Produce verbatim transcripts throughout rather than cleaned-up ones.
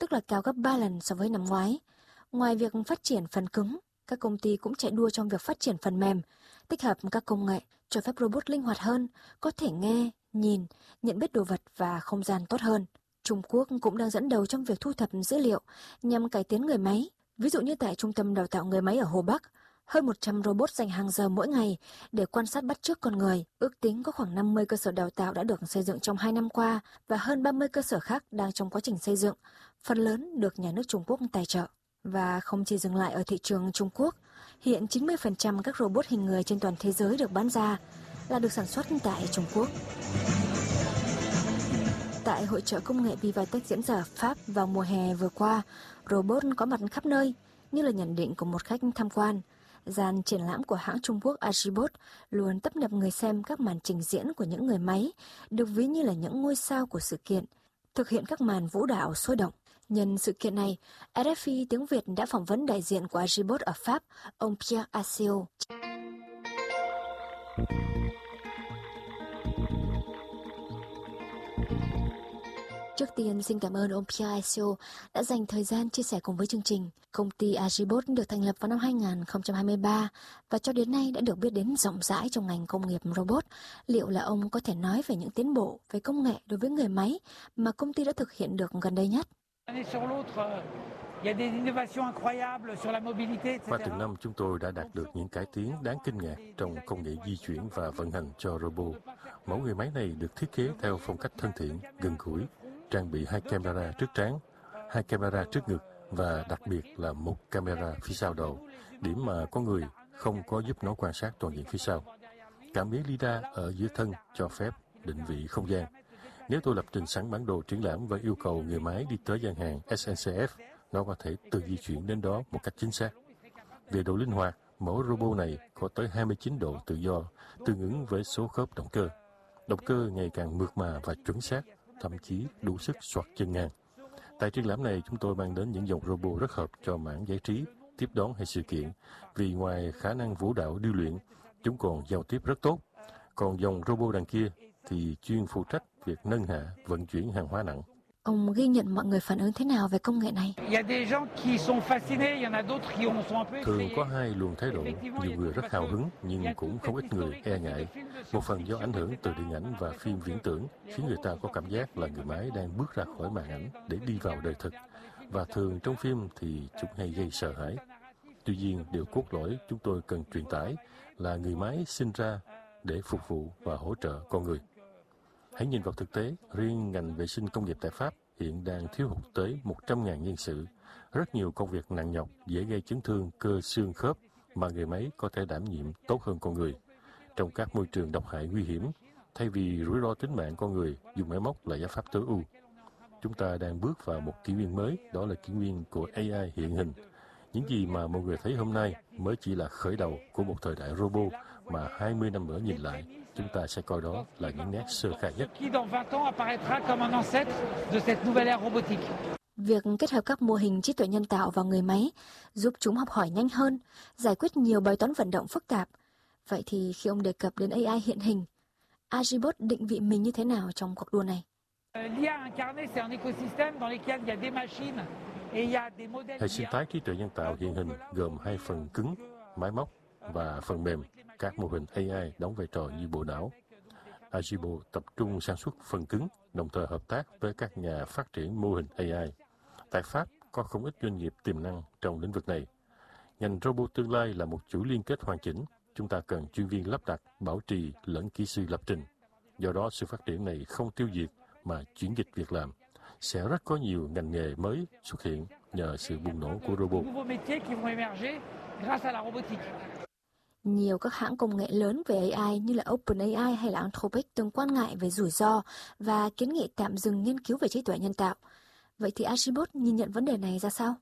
tức là cao gấp ba lần so với năm ngoái. Ngoài việc phát triển phần cứng, các công ty cũng chạy đua trong việc phát triển phần mềm, tích hợp các công nghệ cho phép robot linh hoạt hơn, có thể nghe, nhìn, nhận biết đồ vật và không gian tốt hơn. Trung Quốc cũng đang dẫn đầu trong việc thu thập dữ liệu nhằm cải tiến người máy. Ví dụ như tại Trung tâm Đào tạo Người máy ở Hồ Bắc, hơn một trăm robot dành hàng giờ mỗi ngày để quan sát bắt chước con người. Ước tính có khoảng năm mươi cơ sở đào tạo đã được xây dựng trong hai năm qua và hơn ba mươi cơ sở khác đang trong quá trình xây dựng, phần lớn được nhà nước Trung Quốc tài trợ. Và không chỉ dừng lại ở thị trường Trung Quốc, hiện chín mươi phần trăm các robot hình người trên toàn thế giới được bán ra là được sản xuất tại Trung Quốc. Tại hội chợ công nghệ Vivatech diễn ra ở Pháp vào mùa hè vừa qua, robot có mặt khắp nơi, như là nhận định của một khách tham quan. Gian triển lãm của hãng Trung Quốc Agibot luôn tấp nập người xem các màn trình diễn của những người máy, được ví như là những ngôi sao của sự kiện, thực hiện các màn vũ đạo sôi động. Nhân sự kiện này, rờ ép i tiếng Việt đã phỏng vấn đại diện của Agibot ở Pháp, ông Pierre Asseo. Trước tiên, xin cảm ơn ông Pierre Asseo đã dành thời gian chia sẻ cùng với chương trình. Công ty Agibot được thành lập vào năm hai nghìn không trăm hai mươi ba và cho đến nay đã được biết đến rộng rãi trong ngành công nghiệp robot. Liệu là ông có thể nói về những tiến bộ về công nghệ đối với người máy mà công ty đã thực hiện được gần đây nhất? Qua từng năm, chúng tôi đã đạt được những cải tiến đáng kinh ngạc trong công nghệ di chuyển và vận hành cho robot. Mẫu người máy này được thiết kế theo phong cách thân thiện, gần gũi, trang bị hai camera trước trán, hai camera trước ngực và đặc biệt là một camera phía sau đầu, điểm mà con người không có giúp nó quan sát toàn diện phía sau. Cảm biến lidar ở dưới thân cho phép định vị không gian. Nếu tôi lập trình sẵn bản đồ triển lãm và yêu cầu người máy đi tới gian hàng ét en xê ép, nó có thể tự di chuyển đến đó một cách chính xác. Về độ linh hoạt, mẫu robot này có tới hai mươi chín độ tự do, tương ứng với số khớp động cơ. Động cơ ngày càng mượt mà và chuẩn xác, thậm chí đủ sức xoạc chân ngang. Tại triển lãm này, chúng tôi mang đến những dòng robot rất hợp cho mảng giải trí, tiếp đón hay sự kiện, vì ngoài khả năng vũ đạo điêu luyện, chúng còn giao tiếp rất tốt. Còn dòng robot đằng kia thì chuyên phụ trách việc nâng hạ, vận chuyển hàng hóa nặng. Ông ghi nhận mọi người phản ứng thế nào về công nghệ này? Thường có hai luồng thái độ, nhiều người rất hào hứng nhưng cũng không ít người e ngại. Một phần do ảnh hưởng từ điện ảnh và phim viễn tưởng khiến người ta có cảm giác là người máy đang bước ra khỏi màn ảnh để đi vào đời thực. Và thường trong phim thì chúng hay gây sợ hãi. Tuy nhiên, điều cốt lõi chúng tôi cần truyền tải là người máy sinh ra để phục vụ và hỗ trợ con người. Hãy nhìn vào thực tế, riêng ngành vệ sinh công nghiệp tại Pháp hiện đang thiếu hụt tới một trăm nghìn nhân sự. Rất nhiều công việc nặng nhọc dễ gây chấn thương cơ xương khớp mà người máy có thể đảm nhiệm tốt hơn con người. Trong các môi trường độc hại nguy hiểm, thay vì rủi ro tính mạng con người, dùng máy móc là giải pháp tối ưu. Chúng ta đang bước vào một kỷ nguyên mới, đó là kỷ nguyên của a i hiện hình. Những gì mà mọi người thấy hôm nay mới chỉ là khởi đầu của một thời đại robot mà hai mươi năm nữa nhìn lại, chúng ta sẽ coi đó là những nét sơ khai nhất. Việc kết hợp các mô hình trí tuệ nhân tạo vào người máy giúp chúng học hỏi nhanh hơn, giải quyết nhiều bài toán vận động phức tạp. Vậy thì khi ông đề cập đến a i hiện hình, Agibot định vị mình như thế nào trong cuộc đua này? Hệ sinh thái trí tuệ nhân tạo hiện hình gồm hai phần cứng, máy móc và phần mềm. Các mô hình a i đóng vai trò như bộ não. Agibot tập trung sản xuất phần cứng, đồng thời hợp tác với các nhà phát triển mô hình a i. Tại Pháp, có không ít doanh nghiệp tiềm năng trong lĩnh vực này. Ngành robot tương lai là một chuỗi liên kết hoàn chỉnh. Chúng ta cần chuyên viên lắp đặt, bảo trì lẫn kỹ sư lập trình. Do đó, sự phát triển này không tiêu diệt mà chuyển dịch việc làm. Sẽ rất có nhiều ngành nghề mới xuất hiện nhờ sự bùng nổ của robot. Nhiều các hãng công nghệ lớn về a i như là OpenAI hay là Anthropic từng quan ngại về rủi ro và kiến nghị tạm dừng nghiên cứu về trí tuệ nhân tạo. Vậy thì Agibot nhìn nhận vấn đề này ra sao?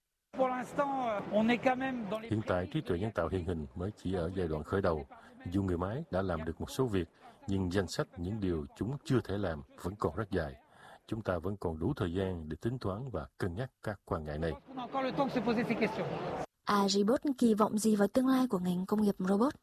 Hiện tại, trí tuệ nhân tạo hiện hình mới chỉ ở giai đoạn khởi đầu. Dù người máy đã làm được một số việc, nhưng danh sách những điều chúng chưa thể làm vẫn còn rất dài. Chúng ta vẫn còn đủ thời gian để tính toán và cân nhắc các quan ngại này. Agibot kỳ vọng gì vào tương lai của ngành công nghiệp robot?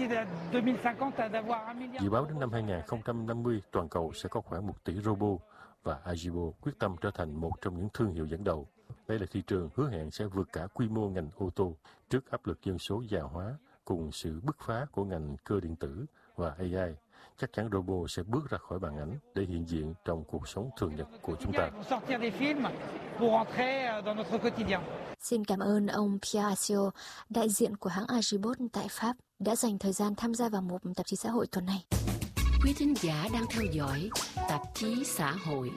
Dự báo đến năm hai nghìn không trăm năm mươi, toàn cầu sẽ có khoảng một tỷ robot và Agibo quyết tâm trở thành một trong những thương hiệu dẫn đầu. Đây là thị trường hứa hẹn sẽ vượt cả quy mô ngành ô tô trước áp lực dân số già hóa cùng sự bứt phá của ngành cơ điện tử và a i. Chắc chắn robot sẽ bước ra khỏi màn ảnh để hiện diện trong cuộc sống thường nhật của chúng ta. Xin cảm ơn ông Pierre Assio, đại diện của hãng Agibot tại Pháp, đã dành thời gian tham gia vào một tạp chí xã hội tuần này. Quý thính giả đang theo dõi tạp chí xã hội.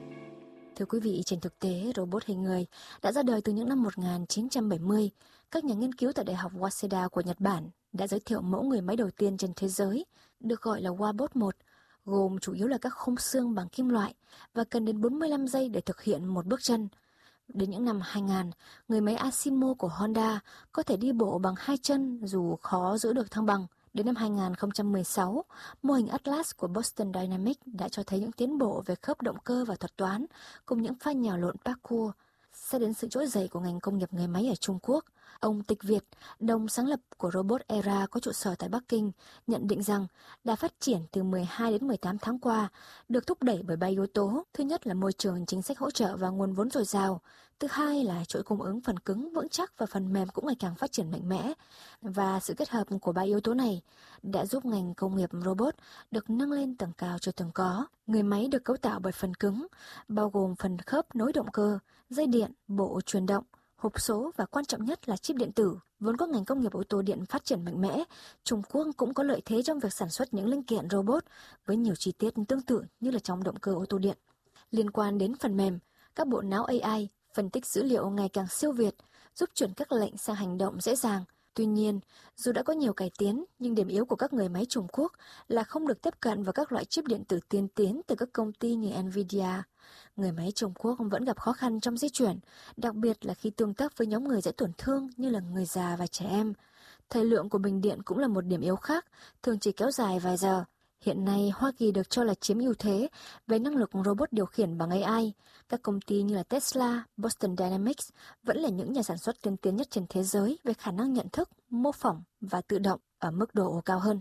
Thưa quý vị, trên thực tế, robot hình người đã ra đời từ những năm một nghìn chín trăm bảy mươi. Các nhà nghiên cứu tại Đại học Waseda của Nhật Bản đã giới thiệu mẫu người máy đầu tiên trên thế giới, được gọi là Wabot một, gồm chủ yếu là các khung xương bằng kim loại và cần đến bốn mươi lăm giây để thực hiện một bước chân. Đến những năm hai nghìn, người máy Asimo của Honda có thể đi bộ bằng hai chân dù khó giữ được thăng bằng. Đến năm hai nghìn không trăm mười sáu, mô hình Atlas của Boston Dynamics đã cho thấy những tiến bộ về khớp động cơ và thuật toán, cùng những pha nhào lộn parkour. Xét đến sự trỗi dậy của ngành công nghiệp người máy ở Trung Quốc, ông Tịch Việt, đồng sáng lập của Robot Era có trụ sở tại Bắc Kinh, nhận định rằng đã phát triển từ mười hai đến mười tám tháng qua, được thúc đẩy bởi ba yếu tố. Thứ nhất là môi trường chính sách hỗ trợ và nguồn vốn dồi dào. Thứ hai là chuỗi cung ứng phần cứng vững chắc và phần mềm cũng ngày càng phát triển mạnh mẽ. Và sự kết hợp của ba yếu tố này đã giúp ngành công nghiệp robot được nâng lên tầm cao chưa từng có. Người máy được cấu tạo bởi phần cứng, bao gồm phần khớp nối động cơ, dây điện, bộ truyền động, hộp số và quan trọng nhất là chip điện tử. Vốn có ngành công nghiệp ô tô điện phát triển mạnh mẽ, Trung Quốc cũng có lợi thế trong việc sản xuất những linh kiện robot với nhiều chi tiết tương tự như là trong động cơ ô tô điện. Liên quan đến phần mềm, các bộ não a i phân tích dữ liệu ngày càng siêu việt, giúp chuyển các lệnh sang hành động dễ dàng. Tuy nhiên, dù đã có nhiều cải tiến, nhưng điểm yếu của các người máy Trung Quốc là không được tiếp cận vào các loại chip điện tử tiên tiến từ các công ty như Nvidia. Người máy Trung Quốc vẫn gặp khó khăn trong di chuyển, đặc biệt là khi tương tác với nhóm người dễ tổn thương như là người già và trẻ em. Thời lượng của bình điện cũng là một điểm yếu khác, thường chỉ kéo dài vài giờ. Hiện nay, Hoa Kỳ được cho là chiếm ưu thế về năng lực robot điều khiển bằng a i. Các công ty như là Tesla, Boston Dynamics vẫn là những nhà sản xuất tiên tiến nhất trên thế giới về khả năng nhận thức, mô phỏng và tự động ở mức độ cao hơn.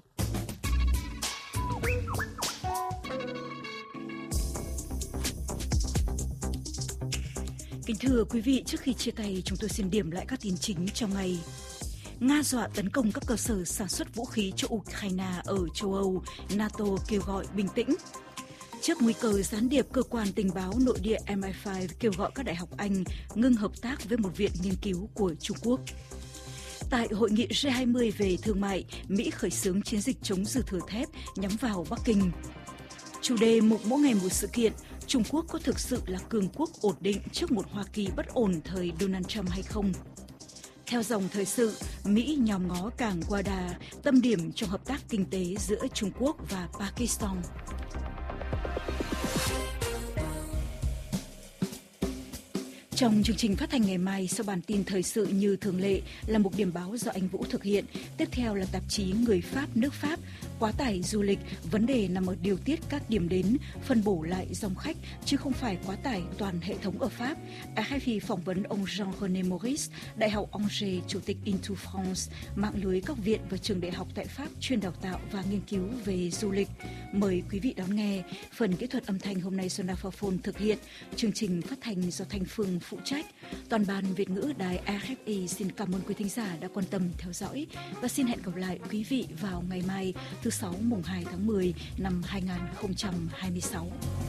Kính thưa quý vị, trước khi chia tay, chúng tôi xin điểm lại các tin chính trong ngày. Nga dọa tấn công các cơ sở sản xuất vũ khí cho Ukraine ở châu Âu, NATO kêu gọi bình tĩnh. Trước nguy cơ gián điệp, cơ quan tình báo nội địa em i năm kêu gọi các đại học Anh ngưng hợp tác với một viện nghiên cứu của Trung Quốc. Tại hội nghị G hai mươi về thương mại, Mỹ khởi xướng chiến dịch chống dư thừa thép nhắm vào Bắc Kinh. Chủ đề mục mỗi ngày một sự kiện, Trung Quốc có thực sự là cường quốc ổn định trước một Hoa Kỳ bất ổn thời Donald Trump hay không? Theo dòng thời sự, Mỹ nhòm ngó cảng Guadalajara, tâm điểm trong hợp tác kinh tế giữa Trung Quốc và Pakistan. Trong chương trình phát thanh ngày mai, sau bản tin thời sự như thường lệ là một điểm báo do anh Vũ thực hiện. Tiếp theo là tạp chí Người Pháp, nước Pháp, quá tải du lịch, vấn đề nằm ở điều tiết các điểm đến, phân bổ lại dòng khách, chứ không phải quá tải toàn hệ thống ở Pháp. a ép pê phỏng vấn ông Jean-René Maurice, Đại học Angers, Chủ tịch Into France, mạng lưới các viện và trường đại học tại Pháp chuyên đào tạo và nghiên cứu về du lịch. Mời quý vị đón nghe. Phần kỹ thuật âm thanh hôm nay do Nafaphone thực hiện. Chương trình phát thanh do Thanh Phương phụ trách. Toàn ban Việt ngữ đài a ép pê xin cảm ơn quý thính giả đã quan tâm theo dõi và xin hẹn gặp lại quý vị vào ngày mai thứ sáu mùng hai tháng mười năm hai nghìn không trăm hai mươi sáu.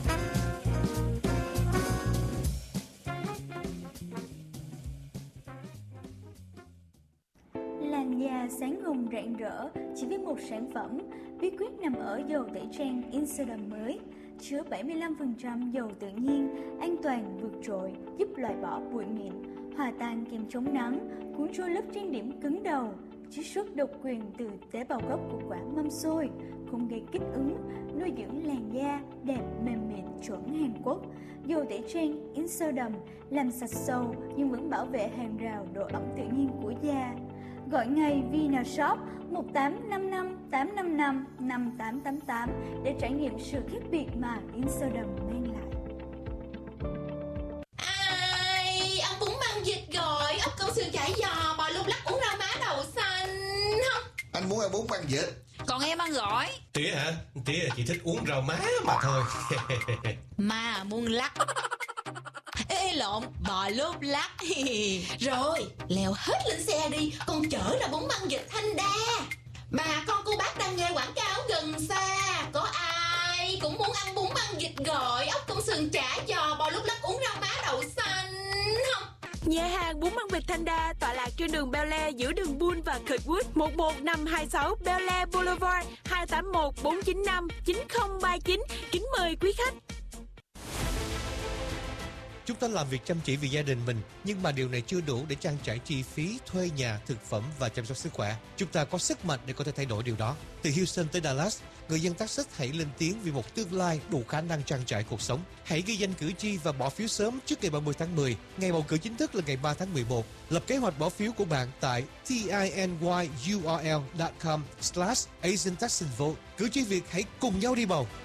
Làn da sáng hồng rạng rỡ chỉ với một sản phẩm, bí quyết nằm ở dầu tẩy trang Insodam mới, chứa bảy mươi lăm phần trăm dầu tự nhiên, an toàn vượt trội, giúp loại bỏ bụi mịn, hòa tan kem chống nắng, cuốn trôi lớp trang điểm cứng đầu, chiết xuất độc quyền từ tế bào gốc của quả mâm xôi, không gây kích ứng, nuôi dưỡng làn da đẹp mềm mịn chuẩn Hàn Quốc. Dầu tẩy trang Insodam làm sạch sâu nhưng vẫn bảo vệ hàng rào độ ẩm tự nhiên của da. Gọi ngay Vinashop một tám năm năm tám năm năm năm tám tám tám để trải nghiệm sự khác biệt mà Insodam mang lại. Ai, ăn bún băng vịt gọi, ốc câu sườn chả giò, bò lung lắc uống rau má đậu xanh không? Anh muốn ăn bún băng vịt, Còn em ăn gỏi. Tía hả? Tía chỉ thích uống rau má mà thôi. Mà muốn lắc. Ê, ê lộn, bò lốp lắc. Rồi, leo hết lên xe đi, con chở ra bún măng vịt Thanh Đa. Bà con cô bác đang nghe quảng cáo gần xa. Có ai cũng muốn ăn bún măng vịt gỏi, ốc công sườn chả giò, bò lốp lắc, uống rau má đậu xanh không? Nhà hàng bún măng vịt Thanh Đa tọa lạc trên đường Bel Air giữa đường Bull và Kirkwood, một một năm hai sáu Bel Air Boulevard, hai tám một bốn chín năm chín không ba chín. Kính mời quý khách. Chúng ta làm việc chăm chỉ vì gia đình mình, nhưng mà điều này chưa đủ để trang trải chi phí thuê nhà, thực phẩm và chăm sóc sức khỏe. Chúng ta có sức mạnh để có thể thay đổi điều đó. Từ Houston tới Dallas, người dân Texas hãy lên tiếng vì một tương lai đủ khả năng trang trải cuộc sống. Hãy ghi danh cử tri và bỏ phiếu sớm trước ngày ba mươi tháng mười. Ngày bầu cử chính thức là ngày ba tháng mười một. Lập kế hoạch bỏ phiếu của bạn tại tinyurl dot com slash Asian Texan Vote. Cử tri Việt hãy cùng nhau đi bầu.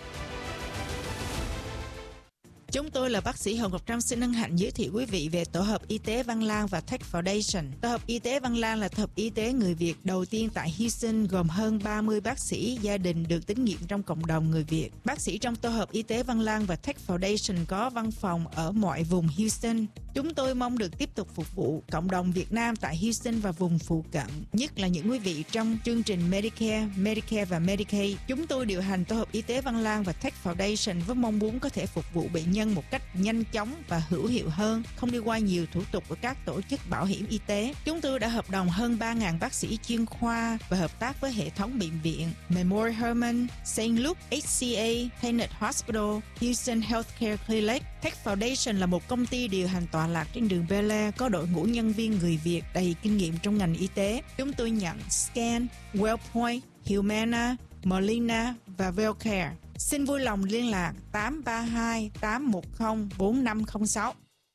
Chúng tôi là bác sĩ Hồng Ngọc Trâm xin hân hạnh giới thiệu quý vị về Tổ hợp Y tế Văn Lang và Tech Foundation. Tổ hợp Y tế Văn Lang là tổ hợp y tế người Việt đầu tiên tại Houston, gồm hơn ba mươi bác sĩ gia đình được tín nhiệm trong cộng đồng người Việt. Bác sĩ trong Tổ hợp Y tế Văn Lang và Tech Foundation có văn phòng ở mọi vùng Houston. Chúng tôi mong được tiếp tục phục vụ cộng đồng Việt Nam tại Houston và vùng phụ cận, nhất là những quý vị trong chương trình Medicare, Medicare và Medicaid. Chúng tôi điều hành Tổ hợp Y tế Văn Lang và Tech Foundation với mong muốn có thể phục vụ bệnh nhân một cách nhanh chóng và hữu hiệu hơn, không đi qua nhiều thủ tục của các tổ chức bảo hiểm y tế. Chúng tôi đã hợp đồng hơn ba nghìn bác sĩ chuyên khoa và hợp tác với hệ thống bệnh viện Memorial Hermann, Saint Luke, hát xê a, Tenet Hospital, Houston Healthcare Clinic. Tech Foundation là một công ty điều hành tọa lạc trên đường Bel Air, có đội ngũ nhân viên người Việt đầy kinh nghiệm trong ngành y tế. Chúng tôi nhận Scan, Wellpoint, Humana, Molina và Wellcare. Xin vui lòng liên lạc tám ba hai tám một không bốn năm không sáu.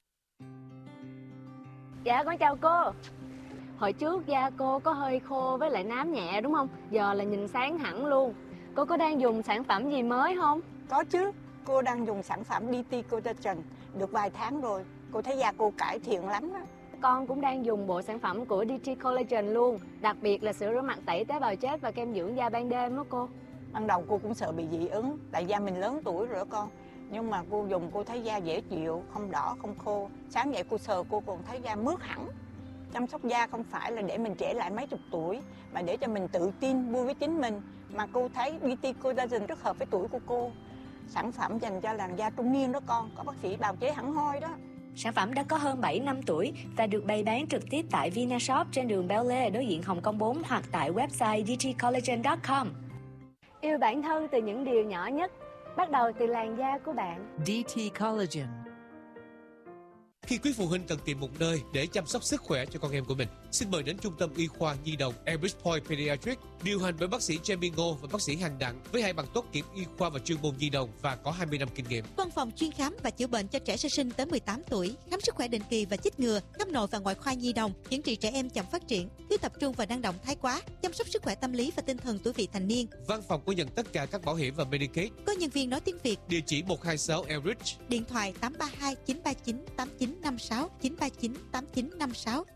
Dạ con chào cô. Hồi trước da cô có hơi khô với lại nám nhẹ đúng không? Giờ là nhìn sáng hẳn luôn. Cô có đang dùng sản phẩm gì mới không? Có chứ. Cô đang dùng sản phẩm đê tê Collagen được vài tháng rồi. Cô thấy da cô cải thiện lắm đó. Con cũng đang dùng bộ sản phẩm của đê tê Collagen luôn. Đặc biệt là sữa rửa mặt tẩy tế bào chết và kem dưỡng da ban đêm đó cô. Ban đầu cô cũng sợ bị dị ứng, tại da mình lớn tuổi rồi đó con. Nhưng mà cô dùng cô thấy da dễ chịu, không đỏ, không khô. Sáng dậy cô sờ cô còn thấy da mướt hẳn. Chăm sóc da không phải là để mình trẻ lại mấy chục tuổi, mà để cho mình tự tin, vui với chính mình. Mà cô thấy đê tê Collagen rất hợp với tuổi của cô. Sản phẩm dành cho làn da trung niên đó con, có bác sĩ bào chế hẳn hoi đó. Sản phẩm đã có hơn bảy năm tuổi và được bày bán trực tiếp tại Vinashop trên đường Bel Air đối diện Hồng Kông bốn hoặc tại website d t collagen dot com. Yêu bản thân từ những điều nhỏ nhất, bắt đầu từ làn da của bạn. đê tê Collagen. Khi quý phụ huynh cần tìm một nơi để chăm sóc sức khỏe cho con em của mình, xin mời đến Trung tâm Y khoa Nhi đồng Elbridge Point Pediatrics, điều hành bởi bác sĩ Jamie Ngô và bác sĩ Hành Đặng, với hai bằng tốt nghiệp y khoa và chuyên môn nhi đồng và có hai mươi năm kinh nghiệm. Văn phòng chuyên khám và chữa bệnh cho trẻ sơ sinh tới mười tám tuổi, khám sức khỏe định kỳ và chích ngừa, khám nội và ngoại khoa nhi đồng, chẩn trị trẻ em chậm phát triển, thiếu tập trung và năng động thái quá, chăm sóc sức khỏe tâm lý và tinh thần tuổi vị thành niên. Văn phòng có nhận tất cả các bảo hiểm và Medicaid. Có nhân viên nói tiếng Việt. Địa chỉ một hai sáu Elbridge. Điện thoại tám ba hai chín ba chín tám chín năm sáu, chín ba chín tám chín năm sáu.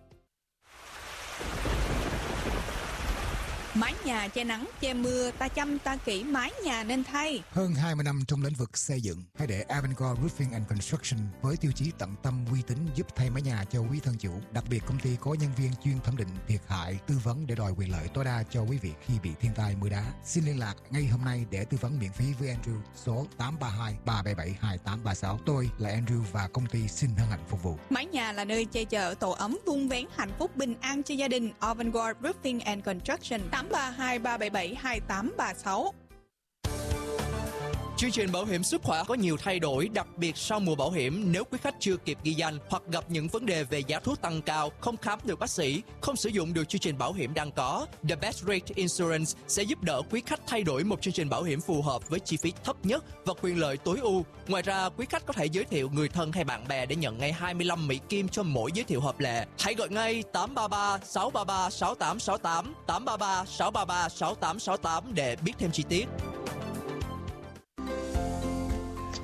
Mái nhà che nắng, che mưa, ta chăm ta kỹ mái nhà nên thay. Hơn hai mươi năm trong lĩnh vực xây dựng, hãy để Avangard Roofing and Construction với tiêu chí tận tâm uy tín giúp thay mái nhà cho quý thân chủ. Đặc biệt công ty có nhân viên chuyên thẩm định thiệt hại, tư vấn để đòi quyền lợi tối đa cho quý vị khi bị thiên tai mưa đá. Xin liên lạc ngay hôm nay để tư vấn miễn phí với Andrew số tám ba hai ba bảy bảy hai tám ba sáu. Tôi là Andrew và công ty xin hân hạnh phục vụ. Mái nhà là nơi che chở tổ ấm, vun vén hạnh phúc bình an cho gia đình. Avangard Roofing and Construction tám ba hai ba bảy bảy hai tám ba sáu. Chương trình bảo hiểm sức khỏe có nhiều thay đổi, đặc biệt sau mùa bảo hiểm. Nếu quý khách chưa kịp ghi danh hoặc gặp những vấn đề về giá thuốc tăng cao, không khám được bác sĩ, không sử dụng được chương trình bảo hiểm đang có, The Best Rate Insurance sẽ giúp đỡ quý khách thay đổi một chương trình bảo hiểm phù hợp với chi phí thấp nhất và quyền lợi tối ưu. Ngoài ra, quý khách có thể giới thiệu người thân hay bạn bè để nhận ngay hai mươi lăm Mỹ Kim cho mỗi giới thiệu hợp lệ. Hãy gọi ngay tám ba ba sáu ba ba sáu tám sáu tám, tám ba ba sáu ba ba sáu tám sáu tám để biết thêm chi tiết.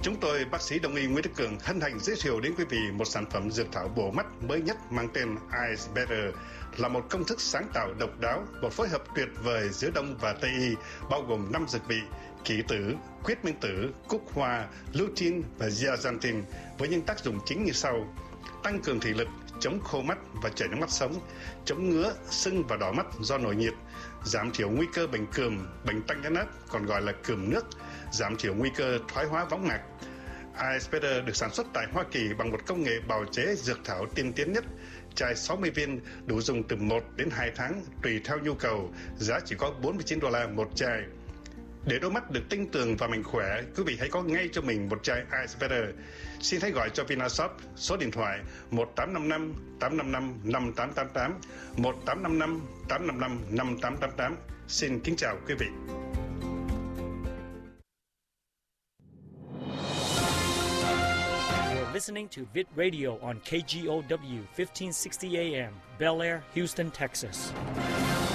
Chúng tôi, bác sĩ Đông y Nguyễn Đức Cường, hân hạnh giới thiệu đến quý vị một sản phẩm dược thảo bổ mắt mới nhất mang tên Eyes Better, là một công thức sáng tạo độc đáo, một phối hợp tuyệt vời giữa Đông và Tây y, bao gồm năm dược vị: kỷ tử, quyết minh tử, cúc hoa, lutein và zeaxanthin, với những tác dụng chính như sau: tăng cường thị lực, chống khô mắt và chảy nước mắt sống, chống ngứa, sưng và đỏ mắt do nổi nhiệt, giảm thiểu nguy cơ bệnh cườm, bệnh tăng nhãn áp còn gọi là cườm nước, giảm thiểu nguy cơ thoái hóa võng mạc. Eyes Better được sản xuất tại Hoa Kỳ bằng một công nghệ bào chế dược thảo tiên tiến nhất. Chai sáu mươi viên, đủ dùng từ một đến hai tháng tùy theo nhu cầu, giá chỉ có bốn mươi chín đô la một chai. Để đôi mắt được tinh tường và mạnh khỏe, quý vị hãy có ngay cho mình một chai Eyes Better. Xin hãy gọi cho Vinashop số điện thoại một tám năm năm tám năm năm năm tám tám tám, một tám năm năm tám năm năm năm tám tám tám. Xin kính chào quý vị. Listening to Vid Radio on K G O W fifteen sixty A M, Bel Air, Houston, Texas.